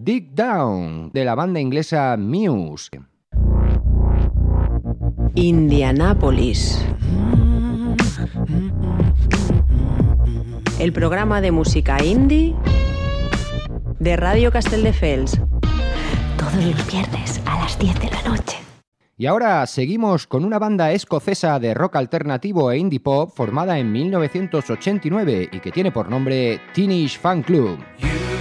Dig Down, de la banda inglesa Muse. Indianápolis. El programa de música indie de Radio Castelldefels. Todos los viernes a las 10 de la noche. Y ahora seguimos con una banda escocesa de rock alternativo e indie pop formada en 1989 y que tiene por nombre Teenage Fan Club.